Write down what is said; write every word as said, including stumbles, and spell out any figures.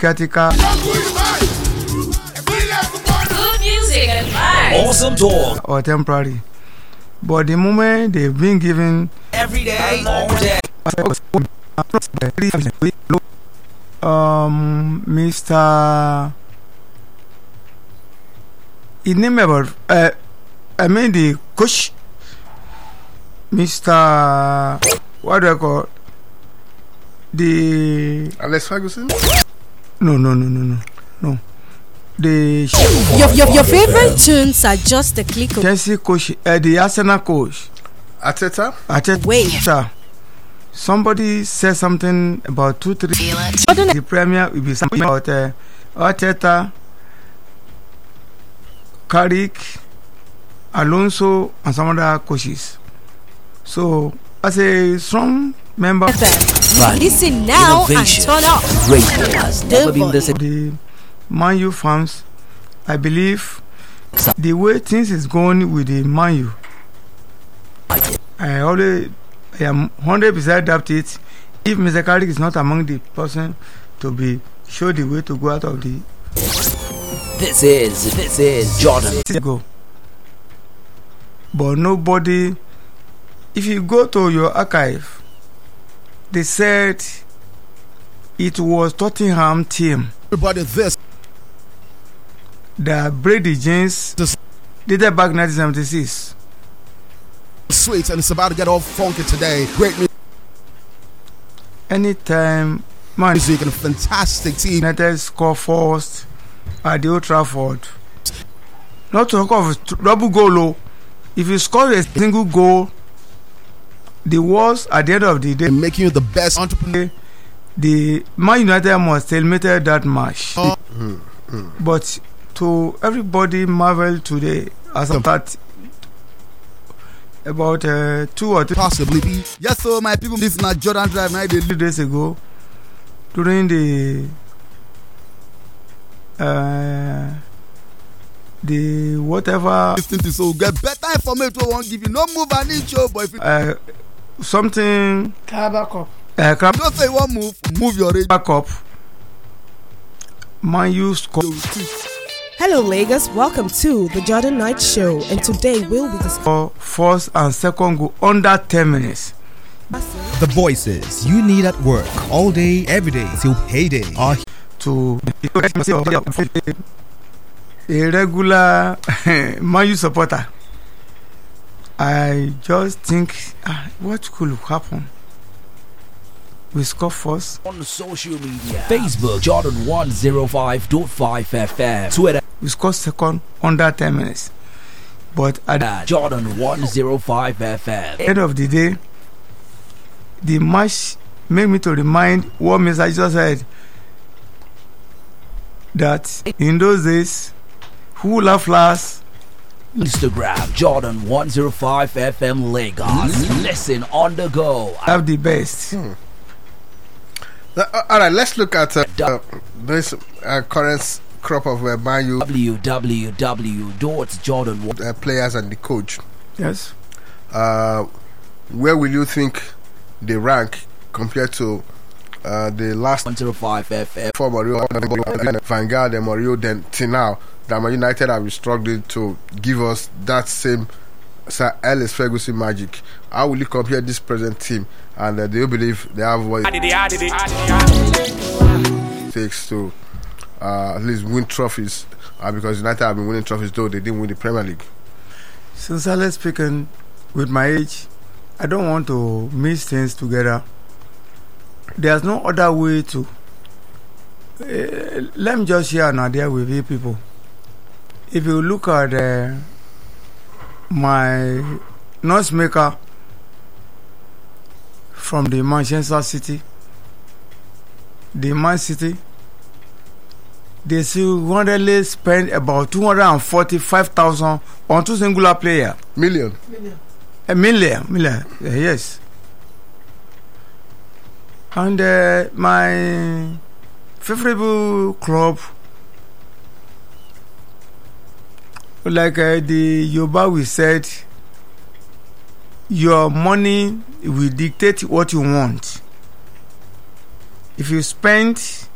caretaker. Good music and vibes. Awesome talk. Or temporary. But the moment they've been given Every day, all day. um Mister His name about uh, I mean the coach Mister what do I call the Alex Ferguson? no no no no no no the Your, your, your favorite tunes are just a click away. Chelsea coach uh, the Arsenal coach Arteta? Arteta. Wait. Sir, somebody said something about two three the Premier will be something about uh, Arteta, Carrick, Alonso and some other coaches. So as a strong member Value, listen now innovation, and turn up. radio has never been this. of the Man U fans, I believe the way things is going with the Man U, I always I am one hundred percent doubt it. If Mister Carrick is not among the person to be show the way to go out of the This is, this is Jordan. go. But nobody, if you go to your archive, they said it was Tottenham team Everybody, this that Brady James did that back in nineteen seventy-six. sweet, and it's about to get all funky today. Great Anytime Man music and a fantastic team. United score first at the Old Trafford, not to talk of t- double goal. Oh. If you score a single goal, the worst at the end of the day, And making you the best entrepreneur. the Man United must stalemated that match. Oh. But to everybody marvel today as of that about uh, two or three Possibly be. Yes, so my people, this is not Jordan Drive. Now they days ago during the uh, the whatever listen to so get better information. We won't give you no move and each show, but if you uh, something Carabao uh, crap don't say one move, move your radio. back up. Man U score Hello, Lagos. Welcome to the Jordan Knight Show, and today we'll be discussing first and second goal under ten minutes. The voices you need at work all day, every day till payday are To a regular Man U supporter, I just think ah, what could happen? We score first, On social media, Facebook, Jordan one oh five point five F M, Twitter, we score second under ten minutes. But at the at Jordan one oh five F M. end of the day, the match made me to remind what Mister Jesus said, that in those days, who laugh last? Instagram, Jordan one oh five F M Lagos. Listen on the go. Have the best. Uh, all right, let's look at uh, uh, this uh, current crop of uh, Man U w w w dot jordan one uh, players and the coach. Yes. Uh, where will you think they rank compared to uh, the last oh five F M. four Mario, Van Gaal and Mario? Then till now, that Man United have been struggling to give us that same Sir Alex Ferguson magic. How will you compare this present team? And uh, do you believe they have what it takes to uh, at least win trophies? Uh, because United have been winning trophies, though they didn't win the Premier League. Sincerely speaking, with my age, I don't want to mix things together. There's no other way to. Uh, let me just share an idea with you people. If you look at uh, my noise maker from the Manchester City, the Man City, they single-handedly spend about two hundred forty-five thousand on two singular player. Million. A million, million, uh, yes. And uh, my favorite club, like uh, the Yoruba we said, your money will dictate what you want. If you spend